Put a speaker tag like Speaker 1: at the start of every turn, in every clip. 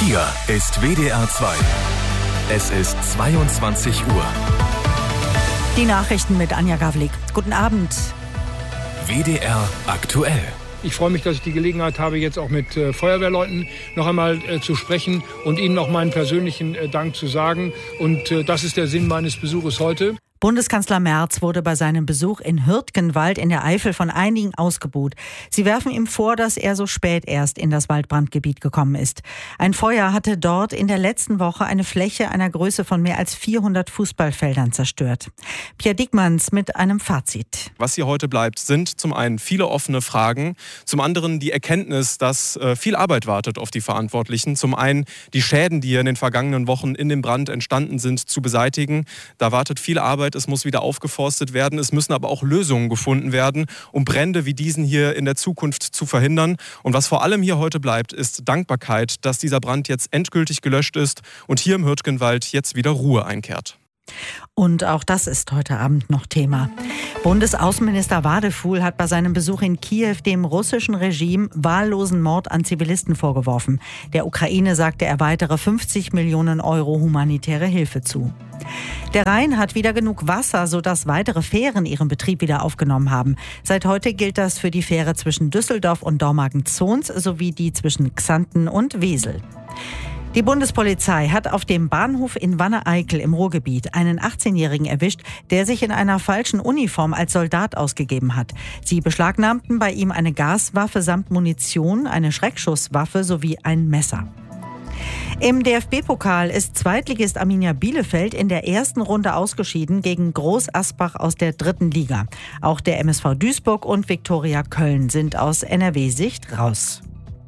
Speaker 1: Hier ist WDR 2. Es ist 22 Uhr.
Speaker 2: Die Nachrichten mit Anja Gavlik. Guten Abend.
Speaker 1: WDR aktuell.
Speaker 3: Ich freue mich, dass ich die Gelegenheit habe, jetzt auch mit Feuerwehrleuten noch einmal zu sprechen und ihnen noch meinen persönlichen Dank zu sagen. Und das ist der Sinn meines Besuches heute.
Speaker 2: Bundeskanzler Merz wurde bei seinem Besuch in Hürtgenwald in der Eifel von einigen ausgebuht. Sie werfen ihm vor, dass er so spät erst in das Waldbrandgebiet gekommen ist. Ein Feuer hatte dort in der letzten Woche eine Fläche einer Größe von mehr als 400 Fußballfeldern zerstört. Pierre Diekmanns mit einem Fazit.
Speaker 4: Was hier heute bleibt, sind zum einen viele offene Fragen, zum anderen die Erkenntnis, dass viel Arbeit wartet auf die Verantwortlichen. Zum einen die Schäden, die hier in den vergangenen Wochen in dem Brand entstanden sind, zu beseitigen. Da wartet viel Arbeit. Es muss wieder aufgeforstet werden. Es müssen aber auch Lösungen gefunden werden, um Brände wie diesen hier in der Zukunft zu verhindern. Und was vor allem hier heute bleibt, ist Dankbarkeit, dass dieser Brand jetzt endgültig gelöscht ist und hier im Hürtgenwald jetzt wieder Ruhe einkehrt.
Speaker 2: Und auch das ist heute Abend noch Thema. Bundesaußenminister Wadefuhl hat bei seinem Besuch in Kiew dem russischen Regime wahllosen Mord an Zivilisten vorgeworfen. Der Ukraine sagte er weitere 50 Millionen Euro humanitäre Hilfe zu. Der Rhein hat wieder genug Wasser, sodass weitere Fähren ihren Betrieb wieder aufgenommen haben. Seit heute gilt das für die Fähre zwischen Düsseldorf und Dormagen-Zons sowie die zwischen Xanten und Wesel. Die Bundespolizei hat auf dem Bahnhof in Wanne-Eickel im Ruhrgebiet einen 18-Jährigen erwischt, der sich in einer falschen Uniform als Soldat ausgegeben hat. Sie beschlagnahmten bei ihm eine Gaswaffe samt Munition, eine Schreckschusswaffe sowie ein Messer. Im DFB-Pokal ist Zweitligist Arminia Bielefeld in der ersten Runde ausgeschieden gegen Groß Asbach aus der 3. Liga. Auch der MSV Duisburg und Viktoria Köln sind aus NRW-Sicht raus.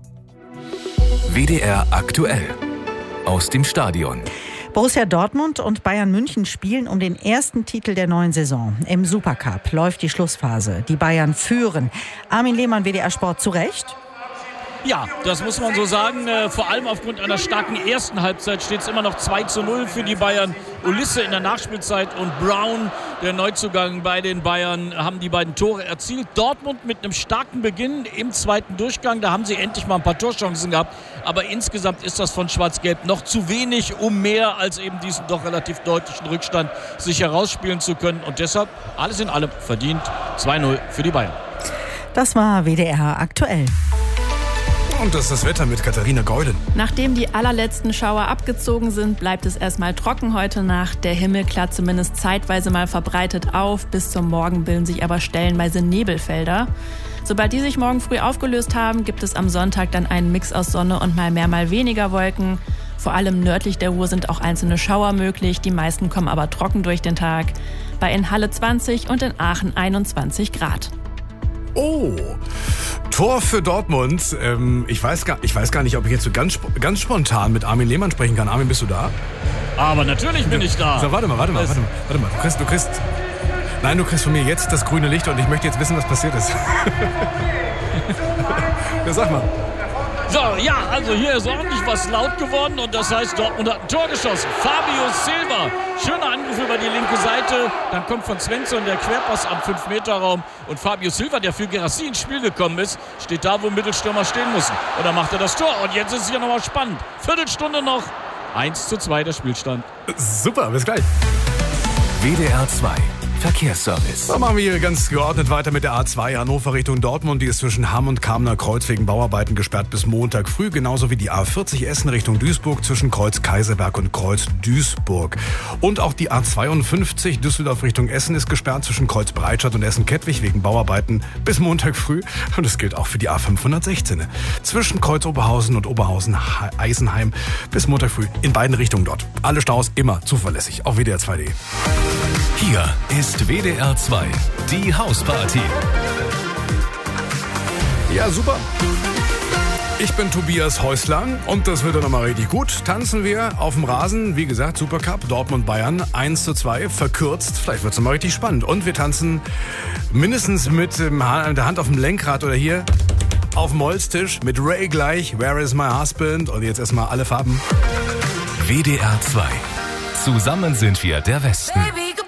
Speaker 1: WDR aktuell. Aus dem Stadion.
Speaker 2: Borussia Dortmund und Bayern München spielen um den ersten Titel der neuen Saison. Im Supercup läuft die Schlussphase. Die Bayern führen. Armin Lehmann, WDR Sport, zu Recht?
Speaker 5: Ja, das muss man so sagen. Vor allem aufgrund einer starken ersten Halbzeit steht es immer noch 2:0 für die Bayern. Ulisse in der Nachspielzeit und Brown, der Neuzugang bei den Bayern, haben die beiden Tore erzielt. Dortmund mit einem starken Beginn im zweiten Durchgang. Da haben sie endlich mal ein paar Torchancen gehabt. Aber insgesamt ist das von Schwarz-Gelb noch zu wenig, um mehr als eben diesen doch relativ deutlichen Rückstand sich herausspielen zu können. Und deshalb alles in allem verdient 2:0 für die Bayern.
Speaker 2: Das war WDR aktuell.
Speaker 6: Und das ist das Wetter mit Katharina Geuden.
Speaker 7: Nachdem die allerletzten Schauer abgezogen sind, bleibt es erstmal trocken heute Nacht. Der Himmel klart zumindest zeitweise mal verbreitet auf. Bis zum Morgen bilden sich aber stellenweise Nebelfelder. Sobald die sich morgen früh aufgelöst haben, gibt es am Sonntag dann einen Mix aus Sonne und mal mehr, mal weniger Wolken. Vor allem nördlich der Ruhr sind auch einzelne Schauer möglich. Die meisten kommen aber trocken durch den Tag. Bei in Halle 20 und in Aachen 21 Grad.
Speaker 6: Oh, Tor für Dortmund. Ich weiß gar nicht, ob ich jetzt so ganz spontan mit Armin Lehmann sprechen kann. Armin, bist du da?
Speaker 5: Aber natürlich bin ich da.
Speaker 6: So, warte mal. Du kriegst von mir jetzt das grüne Licht und ich möchte jetzt wissen, was passiert ist. Ja, sag mal.
Speaker 5: So, ja, also hier ist ordentlich was laut geworden und das heißt, Dortmund hat ein Tor geschossen. Fabio Silva, schöner Angriff über die linke Seite, dann kommt von Svensson der Querpass am 5-Meter-Raum und Fabio Silva, der für Gerassi ins Spiel gekommen ist, steht da, wo Mittelstürmer stehen müssen. Und dann macht er das Tor und jetzt ist es ja nochmal spannend. Viertelstunde noch, 1:2 der Spielstand.
Speaker 6: Super, bis gleich.
Speaker 1: WDR 2. Verkehrsservice.
Speaker 6: Dann machen wir hier ganz geordnet weiter mit der A2 Hannover Richtung Dortmund. Die ist zwischen Hamm und Kamener Kreuz wegen Bauarbeiten gesperrt bis Montag früh. Genauso wie die A40 Essen Richtung Duisburg zwischen Kreuz Kaiserberg und Kreuz Duisburg. Und auch die A52 Düsseldorf Richtung Essen ist gesperrt zwischen Kreuz Breitscheid und Essen-Kettwig wegen Bauarbeiten bis Montag früh. Und das gilt auch für die A516 zwischen Kreuz Oberhausen und Oberhausen-Eisenheim bis Montag früh in beiden Richtungen dort. Alle Staus immer zuverlässig auf WDR2.de.
Speaker 1: Hier ist WDR 2, die Hausparty.
Speaker 6: Ja, super. Ich bin Tobias Häusler und das wird dann nochmal richtig gut. Tanzen wir auf dem Rasen, wie gesagt, Supercup, Dortmund-Bayern, 1:2, verkürzt. Vielleicht wird es nochmal richtig spannend. Und wir tanzen mindestens mit der Hand auf dem Lenkrad oder hier auf dem Holztisch mit Ray gleich, Where is my husband? Und jetzt erstmal alle Farben.
Speaker 1: WDR 2. Zusammen sind wir der Westen.
Speaker 8: Baby.